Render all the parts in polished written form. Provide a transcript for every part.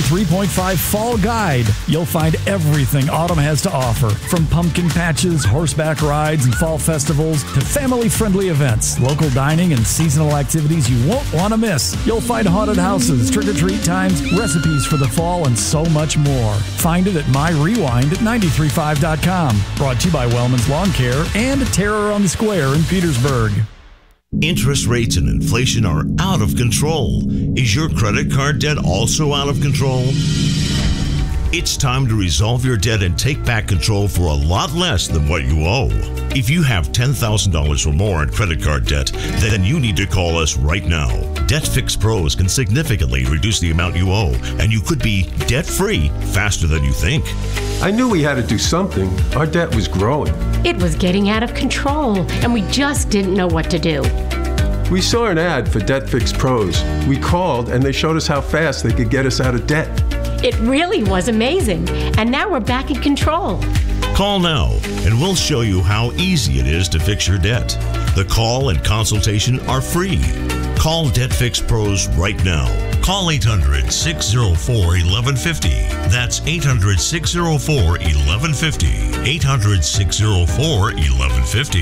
93.5 Fall Guide. You'll find everything autumn has to offer, from pumpkin patches, horseback rides, and fall festivals to family-friendly events, local dining, and seasonal activities you won't want to miss. You'll find haunted houses, trick-or-treat times, recipes for the fall, and so much more. Find it at MyRewind at 935.com. Brought to you by Wellman's Lawn Care and Terror on the Square in Petersburg. Interest rates and inflation are out of control. Is your credit card debt also out of control? It's time to resolve your debt and take back control for a lot less than what you owe. If you have $10,000 or more in credit card debt, then you need to call us right now. Debt Fix Pros can significantly reduce the amount you owe, and you could be debt-free faster than you think. I knew we had to do something. Our debt was growing. It was getting out of control, and we just didn't know what to do. We saw an ad for Debt Fix Pros. We called, and they showed us how fast they could get us out of debt. It really was amazing, and now we're back in control. Call now, and we'll show you how easy it is to fix your debt. The call and consultation are free. Call Debt Fix Pros right now. Call 800-604-1150. That's 800-604-1150. 800-604-1150.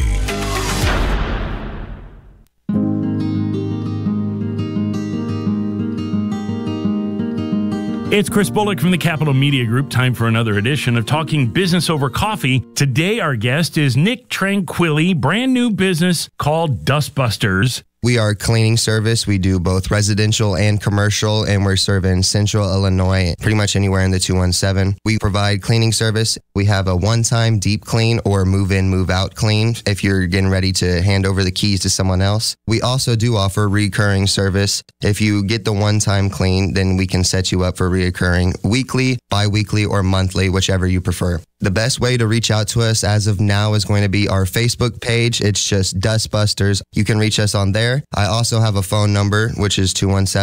It's Chris Bullock from the Capital Media Group. Time for another edition of Talking Business Over Coffee. Today, our guest is Nick Tranquilli, brand new business called Dustbusters. We are a cleaning service. We do both residential and commercial, and we're serving Central Illinois, pretty much anywhere in the 217. We provide cleaning service. We have a one-time deep clean or move-in, move-out clean if you're getting ready to hand over the keys to someone else. We also do offer recurring service. If you get the one-time clean, then we can set you up for recurring weekly, bi-weekly, or monthly, whichever you prefer. The best way to reach out to us as of now is going to be our Facebook page. It's just Dustbusters. You can reach us on there. I also have a phone number, which is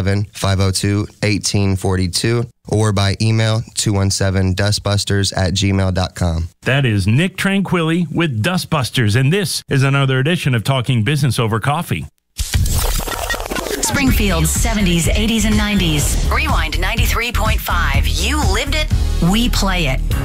217-502-1842, or by email, 217dustbusters@gmail.com. That is Nick Tranquilli with Dustbusters, and this is another edition of Talking Business Over Coffee. Springfield's 70s, 80s, and 90s. Rewind 93.5. You lived it, we play it.